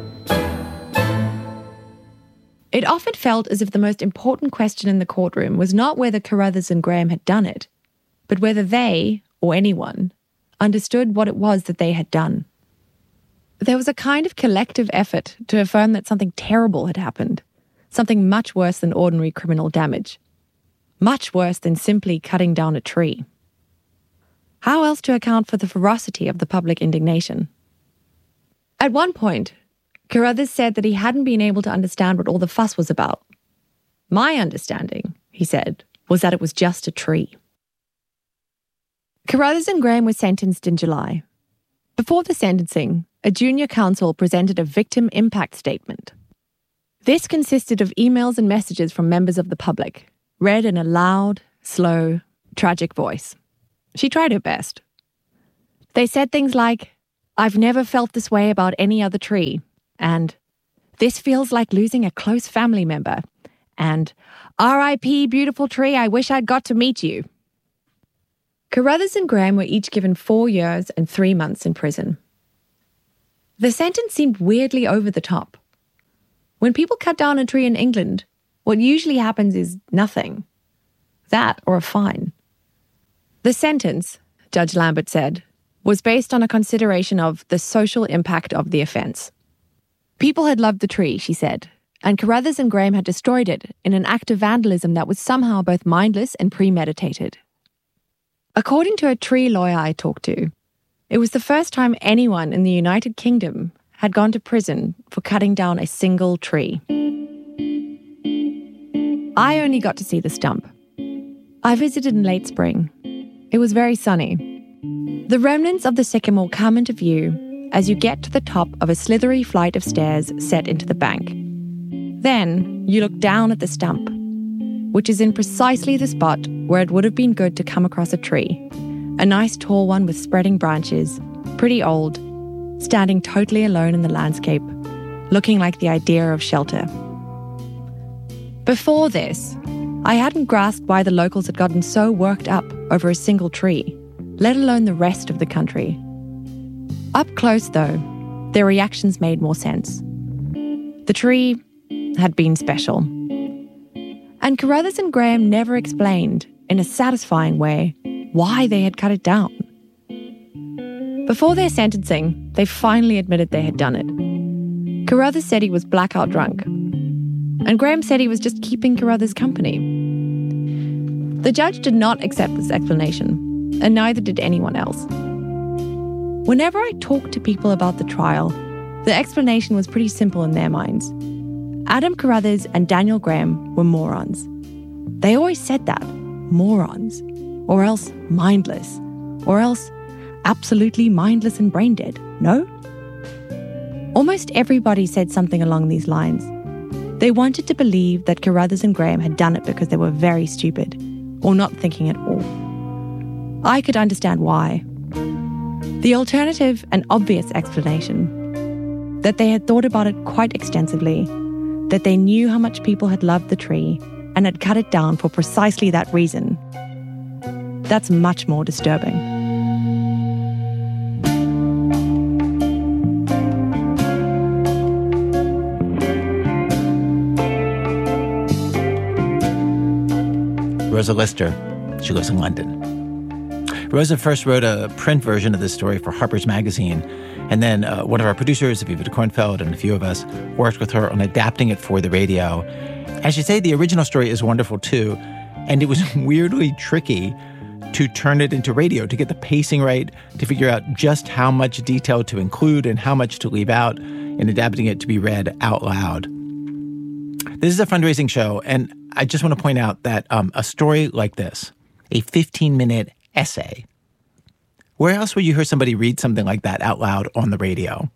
Speaker 14: It often felt as if the most important question in the courtroom was not whether Carruthers and Graham had done it, but whether they, or anyone, understood what it was that they had done. There was a kind of collective effort to affirm that something terrible had happened, something much worse than ordinary criminal damage, much worse than simply cutting down a tree. How else to account for the ferocity of the public indignation? At one point, Carruthers said that he hadn't been able to understand what all the fuss was about. My understanding, he said, was that it was just a tree. Carruthers and Graham were sentenced in July. Before the sentencing, a junior counsel presented a victim impact statement. This consisted of emails and messages from members of the public, read in a loud, slow, tragic voice. She tried her best. They said things like, "I've never felt this way about any other tree," and "This feels like losing a close family member," and "R.I.P. beautiful tree, I wish I'd got to meet you." Carruthers and Graham were each given 4 years and 3 months in prison. The sentence seemed weirdly over the top. When people cut down a tree in England, what usually happens is nothing. That or a fine. The sentence, Judge Lambert said, was based on a consideration of the social impact of the offence. People had loved the tree, she said, and Carruthers and Graham had destroyed it in an act of vandalism that was somehow both mindless and premeditated. According to a tree lawyer I talked to, it was the first time anyone in the United Kingdom had gone to prison for cutting down a single tree. I only got to see the stump. I visited in late spring. It was very sunny. The remnants of the sycamore come into view as you get to the top of a slithery flight of stairs set into the bank. Then you look down at the stump, which is in precisely the spot where it would have been good to come across a tree. A nice tall one with spreading branches, pretty old, standing totally alone in the landscape, looking like the idea of shelter. Before this, I hadn't grasped why the locals had gotten so worked up over a single tree, let alone the rest of the country. Up close, though, their reactions made more sense. The tree had been special. And Carruthers and Graham never explained, in a satisfying way, why they had cut it down. Before their sentencing, they finally admitted they had done it. Carruthers said he was blackout drunk, and Graham said he was just keeping Carruthers company. The judge did not accept this explanation, and neither did anyone else. Whenever I talked to people about the trial, the explanation was pretty simple in their minds. Adam Carruthers and Daniel Graham were morons. They always said that, morons, or else mindless, or else absolutely mindless and brain dead, no? Almost everybody said something along these lines. They wanted to believe that Carruthers and Graham had done it because they were very stupid, or not thinking at all. I could understand why. The alternative and obvious explanation, that they had thought about it quite extensively, that they knew how much people had loved the tree and had cut it down for precisely that reason. That's much more disturbing.
Speaker 6: Rosa Lister. She lives in London. Rosa first wrote a print version of this story for Harper's Magazine, and then one of our producers, Aviva de Kornfeld, and a few of us worked with her on adapting it for the radio. As you say, the original story is wonderful too, and it was weirdly tricky to turn it into radio, to get the pacing right, to figure out just how much detail to include and how much to leave out in adapting it to be read out loud. This is a fundraising show, and I just want to point out that a story like this, a 15-minute essay, where else would you hear somebody read something like that out loud on the radio?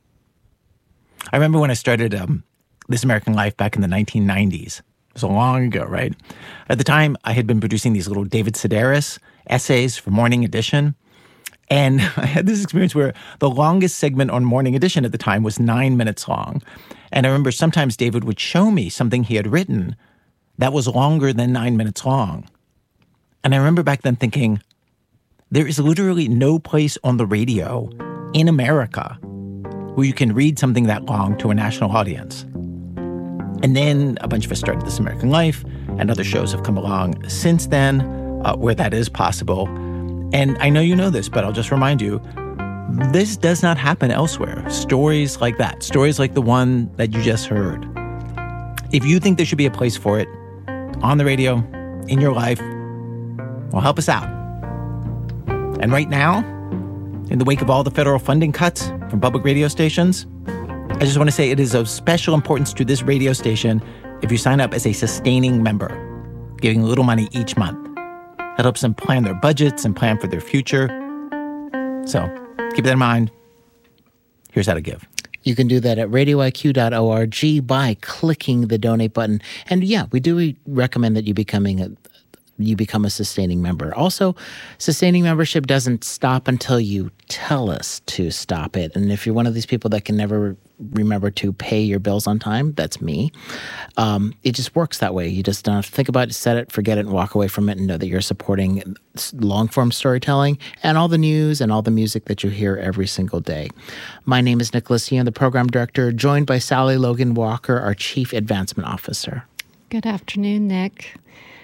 Speaker 6: I remember when I started This American Life back in the 1990s. It was so long ago, right? At the time, I had been producing these little David Sedaris essays for Morning Edition. And I had this experience where the longest segment on Morning Edition at the time was 9 minutes long. And I remember sometimes David would show me something he had written that was longer than 9 minutes long. And I remember back then thinking, there is literally no place on the radio in America where you can read something that long to a national audience. And then a bunch of us started This American Life, and other shows have come along since then where that is possible. And I know you know this, but I'll just remind you, this does not happen elsewhere. Stories like that, stories like the one that you just heard. If you think there should be a place for it on the radio, in your life, well, help us out. And right now, in the wake of all the federal funding cuts from public radio stations, I just want to say it is of special importance to this radio station if you sign up as a sustaining member, giving a little money each month. That helps them plan their budgets and plan for their future. So keep that in mind. Here's how to give.
Speaker 2: You can do that at radioiq.org by clicking the donate button. And yeah, we do recommend that you become a sustaining member. Also, sustaining membership doesn't stop until you tell us to stop it. And if you're one of these people that can never remember to pay your bills on time, that's me. It just works that way. You just don't have to think about it, set it, forget it, and walk away from it and know that you're supporting long-form storytelling and all the news and all the music that you hear every single day. My name is Nicholas Yee. I'm the program director, joined by Sally Logan Walker, our chief advancement officer.
Speaker 9: Good afternoon, Nick.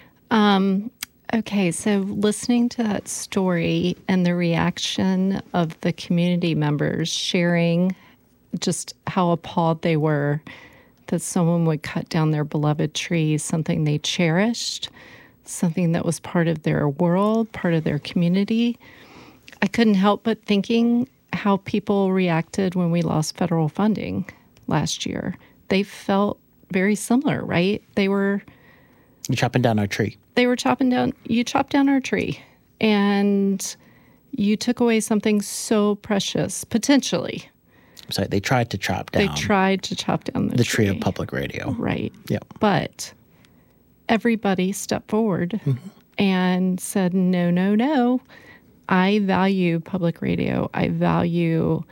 Speaker 9: Okay, so listening to that story and the reaction of the community members sharing just how appalled they were that someone would cut down their beloved tree, something they cherished, something that was part of their world, part of their community. I couldn't help but thinking how people reacted when we lost federal funding last year. They felt very similar, right?
Speaker 2: You're chopping down our tree.
Speaker 9: You chopped down our tree, and you took away something so precious, potentially.
Speaker 2: Sorry, they tried to chop down.
Speaker 9: The
Speaker 2: tree of public radio.
Speaker 9: Right.
Speaker 2: Yep.
Speaker 9: But everybody stepped forward and said, no. I value public radio. I value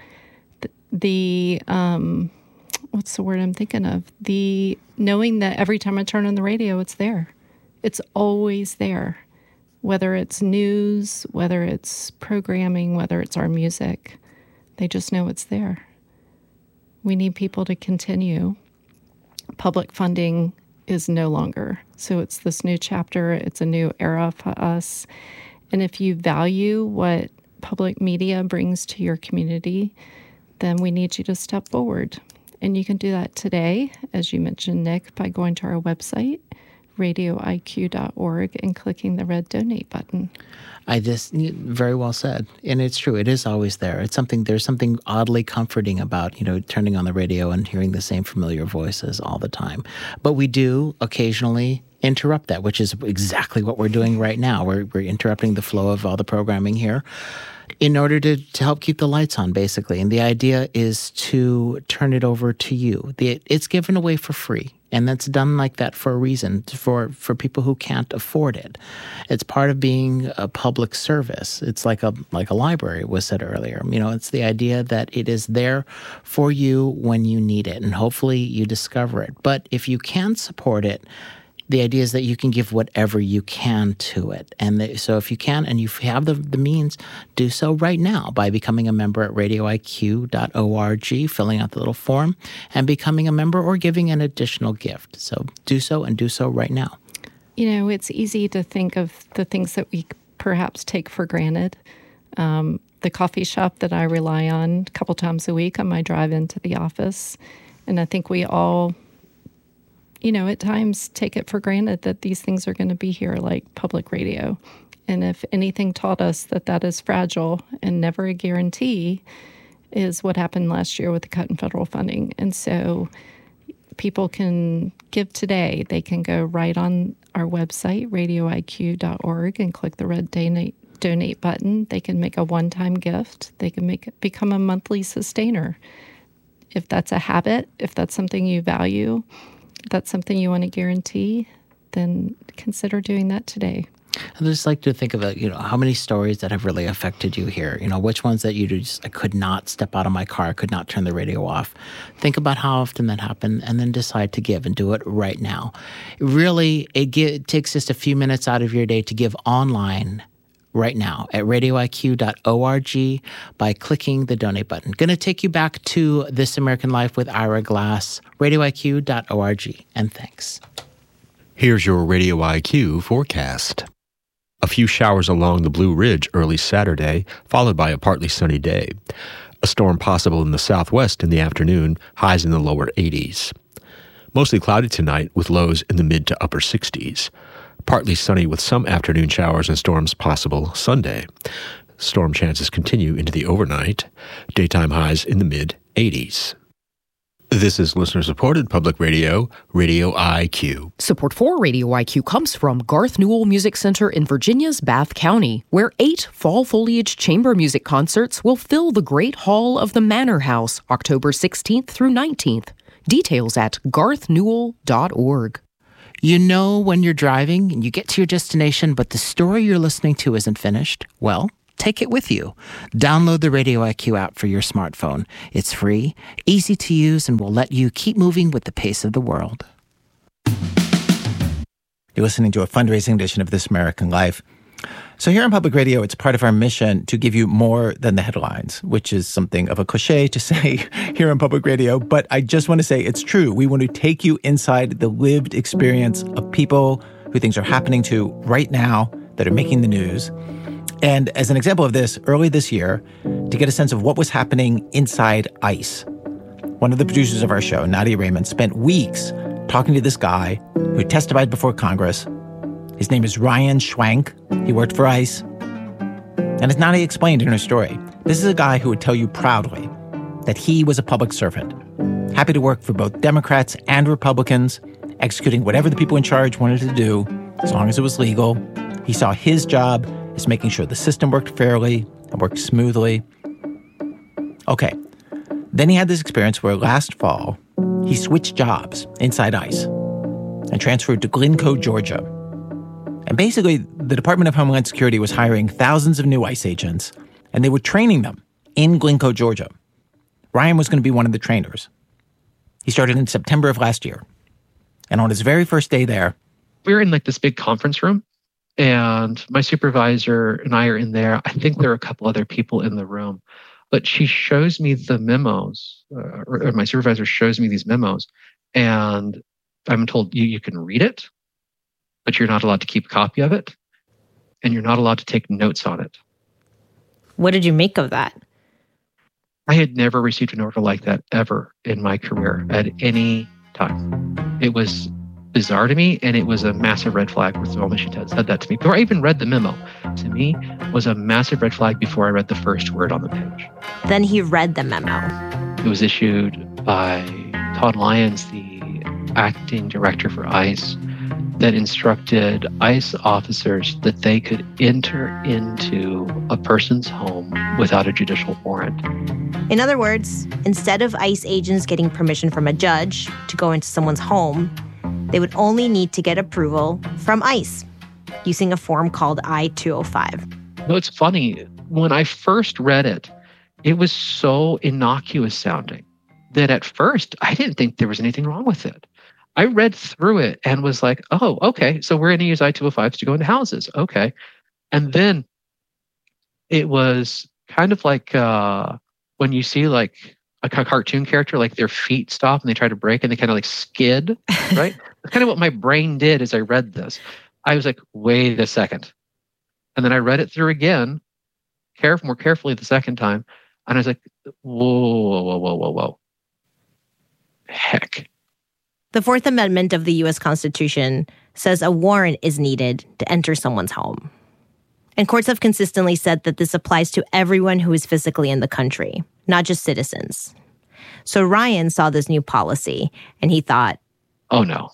Speaker 9: the what's the word I'm thinking of? The knowing that every time I turn on the radio, it's there. It's always there. Whether it's news, whether it's programming, whether it's our music, they just know it's there. We need people to continue. Public funding is no longer. So it's this new chapter. It's a new era for us. And if you value what public media brings to your community, then we need you to step forward. And you can do that today, as you mentioned, Nick, by going to our website, radioiq.org, and clicking the red donate button.
Speaker 2: Very well said. And it's true. It is always there. There's something oddly comforting about, turning on the radio and hearing the same familiar voices all the time. But we do occasionally interrupt that, which is exactly what we're doing right now. We're interrupting the flow of all the programming here in order to help keep the lights on, basically. And the idea is to turn it over to you. It's given away for free. And that's done like that for a reason, for people who can't afford it. It's part of being a public service. It's like a library was said earlier. It's the idea that it is there for you when you need it, and hopefully you discover it. But if you can't support it, the idea is that you can give whatever you can to it. And so if you can and you have the means, do so right now by becoming a member at radioiq.org, filling out the little form, and becoming a member or giving an additional gift. So do so, and do so right now.
Speaker 9: It's easy to think of the things that we perhaps take for granted. The coffee shop that I rely on a couple times a week on my drive into the office. And I think we all at times take it for granted that these things are going to be here, like public radio. And if anything taught us that is fragile and never a guarantee, is what happened last year with the cut in federal funding. And so people can give today. They can go right on our website, radioiq.org, and click the red donate button. They can make a one-time gift. They can become a monthly sustainer. If that's a habit, if that's something you value, that's something you want to guarantee, then consider doing that today.
Speaker 2: I just like to think about, how many stories that have really affected you here. Which ones that I could not step out of my car, I could not turn the radio off. Think about how often that happened, and then decide to give and do it right now. Really, it takes just a few minutes out of your day to give online right now at radioiq.org by clicking the donate button. Going to take you back to This American Life with Ira Glass, radioiq.org, and thanks.
Speaker 15: Here's your Radio IQ forecast. A few showers along the Blue Ridge early Saturday, followed by a partly sunny day. A storm possible in the southwest in the afternoon, highs in the lower 80s. Mostly cloudy tonight with lows in the mid to upper 60s. Partly sunny with some afternoon showers and storms possible Sunday. Storm chances continue into the overnight. Daytime highs in the mid-80s. This is listener-supported public radio, Radio IQ.
Speaker 4: Support for Radio IQ comes from Garth Newell Music Center in Virginia's Bath County, where 8 fall foliage chamber music concerts will fill the Great Hall of the Manor House October 16th through 19th. Details at garthnewell.org.
Speaker 2: You know when you're driving and you get to your destination, but the story you're listening to isn't finished? Well, take it with you. Download the Radio IQ app for your smartphone. It's free, easy to use, and will let you keep moving with the pace of the world.
Speaker 6: You're listening to a fundraising edition of This American Life. So here on Public Radio, it's part of our mission to give you more than the headlines, which is something of a cliche to say here on Public Radio. But I just want to say it's true. We want to take you inside the lived experience of people who things are happening to right now that are making the news. And as an example of this, early this year, to get a sense of what was happening inside ICE, one of the producers of our show, Nadia Raymond, spent weeks talking to this guy who testified before Congress. His name is Ryan Schwank. He worked for ICE. And as Nadia explained in her story, this is a guy who would tell you proudly that he was a public servant, happy to work for both Democrats and Republicans, executing whatever the people in charge wanted to do, as long as it was legal. He saw his job as making sure the system worked fairly and worked smoothly. Okay, then he had this experience where last fall, he switched jobs inside ICE and transferred to Glencoe, Georgia. And basically, the Department of Homeland Security was hiring thousands of new ICE agents, and they were training them in Glencoe, Georgia. Ryan was going to be one of the trainers. He started in September of last year. And on his very first day there,
Speaker 16: we were in like this big conference room, and my supervisor and I are in there. I think there are a couple other people in the room, but she shows me the memos, or my supervisor shows me these memos, and I'm told you can read it, but you're not allowed to keep a copy of it, and you're not allowed to take notes on it.
Speaker 17: What did you make of that?
Speaker 16: I had never received an order like that ever in my career at any time. It was bizarre to me, and it was a massive red flag when she said that to me. Before I even read the memo, to me, was a massive red flag before I read the first word on the page.
Speaker 17: Then he read the memo.
Speaker 16: It was issued by Todd Lyons, the acting director for ICE, that instructed ICE officers that they could enter into a person's home without a judicial warrant.
Speaker 17: In other words, instead of ICE agents getting permission from a judge to go into someone's home, they would only need to get approval from ICE using a form called I-205.
Speaker 16: No, it's funny. When I first read it, it was so innocuous sounding that at first I didn't think there was anything wrong with it. I read through it and was like, oh, okay, so we're going to use I-205s to go into houses. Okay. And then it was kind of like when you see like a cartoon character, like their feet stop and they try to brake and they kind of like skid, right? That's kind of what my brain did as I read this. I was like, wait a second. And then I read it through again, more carefully the second time. And I was like, whoa. Heck.
Speaker 17: The Fourth Amendment of the U.S. Constitution says a warrant is needed to enter someone's home. And courts have consistently said that this applies to everyone who is physically in the country, not just citizens. So Ryan saw this new policy and he thought,
Speaker 16: oh no.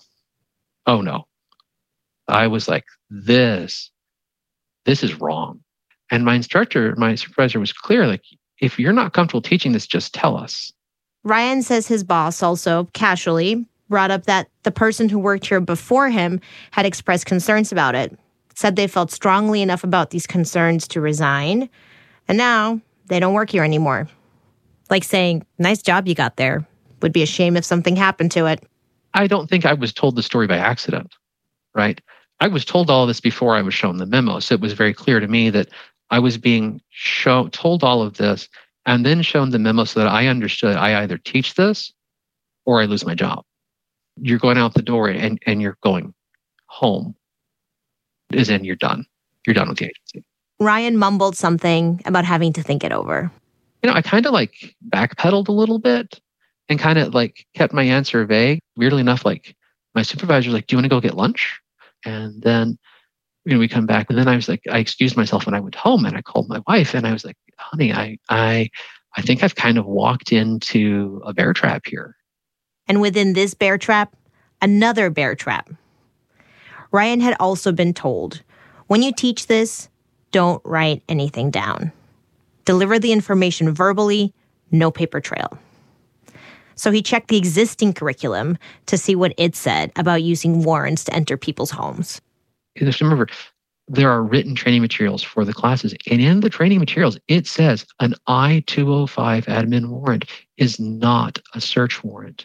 Speaker 16: I was like, this is wrong. And my supervisor was clear, like, if you're not comfortable teaching this, just tell us.
Speaker 17: Ryan says his boss also casually brought up that the person who worked here before him had expressed concerns about it, said they felt strongly enough about these concerns to resign, and now they don't work here anymore. Like saying, nice job you got there. Would be a shame if something happened to it.
Speaker 16: I don't think I was told the story by accident, right? I was told all of this before I was shown the memo, so it was very clear to me that I was being told all of this and then shown the memo so that I understood I either teach this or I lose my job. You're going out the door and you're going home. As in, you're done. You're done with the agency.
Speaker 17: Ryan mumbled something about having to think it over.
Speaker 16: I kind of like backpedaled a little bit and kind of like kept my answer vague. Weirdly enough, like my supervisor was like, do you want to go get lunch? And then we come back, and then I was like, I excused myself when I went home, and I called my wife, and I was like, honey, I think I've kind of walked into a bear trap here.
Speaker 17: And within this bear trap, another bear trap. Ryan had also been told, when you teach this, don't write anything down. Deliver the information verbally, no paper trail. So he checked the existing curriculum to see what it said about using warrants to enter people's homes.
Speaker 16: Just remember, there are written training materials for the classes. And in the training materials, it says an I-205 admin warrant is not a search warrant.